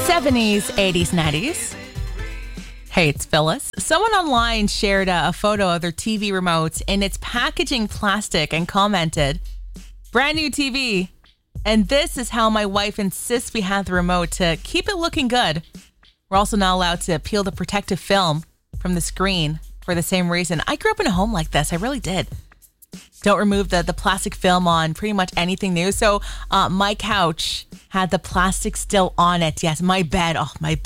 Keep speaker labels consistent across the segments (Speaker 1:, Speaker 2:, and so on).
Speaker 1: 70s, 80s, 90s. Hey, it's Phyllis. Someone online shared a photo of their TV remote in its packaging plastic and commented, "Brand new TV. And this is how my wife insists we have the remote to keep it looking good. We're also not allowed to peel the protective film from the screen for the same reason." I grew up in a home like this. I really did. Don't remove the plastic film on pretty much anything new. So my couch had the plastic still on it. Yes, my bed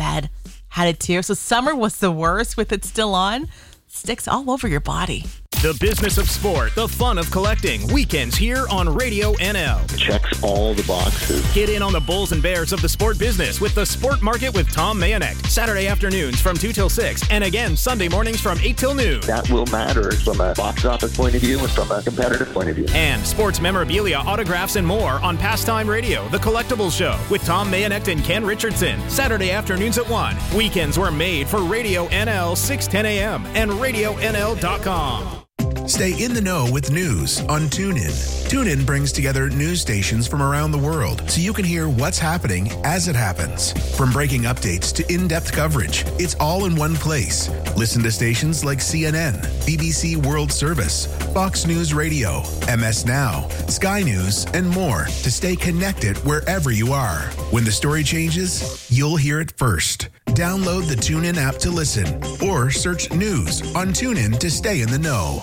Speaker 1: had it too. So summer was the worst with it still on. Sticks all over your body.
Speaker 2: The business of sport, the fun of collecting. Weekends here on Radio NL.
Speaker 3: Checks all the boxes.
Speaker 2: Get in on the bulls and bears of the sport business with the Sport Market with Tom Mayonek. Saturday afternoons from 2 till 6. And again, Sunday mornings from 8 till noon.
Speaker 3: That will matter from a box office point of view and from a competitive point of view.
Speaker 2: And sports memorabilia, autographs, and more on Pastime Radio, The Collectibles Show with Tom Mayonek and Ken Richardson. Saturday afternoons at 1. Weekends were made for Radio NL 610 a.m. and RadioNL.com.
Speaker 4: Stay in the know with news on TuneIn. TuneIn brings together news stations from around the world so you can hear what's happening as it happens. From breaking updates to in-depth coverage, it's all in one place. Listen to stations like CNN, BBC World Service, Fox News Radio, MS Now, Sky News, and more to stay connected wherever you are. When the story changes, you'll hear it first. Download the TuneIn app to listen or search news on TuneIn to stay in the know.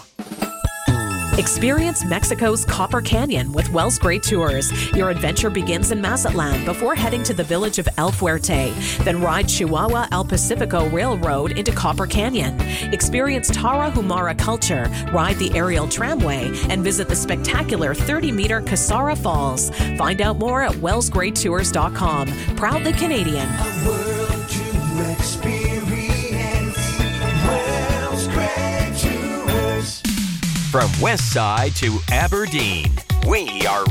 Speaker 5: Experience Mexico's Copper Canyon with Wells Great Tours. Your adventure begins in Mazatlan before heading to the village of El Fuerte. Then ride Chihuahua El Pacifico Railroad into Copper Canyon. Experience Tarahumara culture, ride the aerial tramway, and visit the spectacular 30-meter Casara Falls. Find out more at wellsgreattours.com. Proudly Canadian.
Speaker 6: A world to experience. Wells Great Tours.
Speaker 7: From West Side to Aberdeen, we are